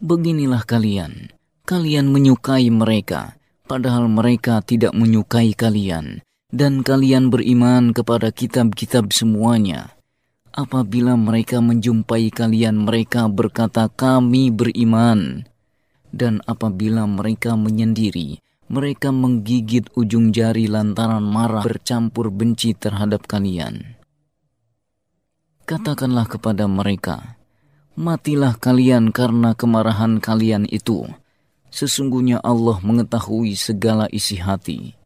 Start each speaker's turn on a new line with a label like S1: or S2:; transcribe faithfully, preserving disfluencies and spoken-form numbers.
S1: Beginilah kalian, kalian menyukai mereka, padahal mereka tidak menyukai kalian, dan kalian beriman kepada kitab-kitab semuanya. Apabila mereka menjumpai kalian, mereka berkata, kami beriman. Dan apabila mereka menyendiri, mereka menggigit ujung jari lantaran marah bercampur benci terhadap kalian. Katakanlah kepada mereka, matilah kalian karena kemarahan kalian itu. Sesungguhnya Allah mengetahui segala isi hati.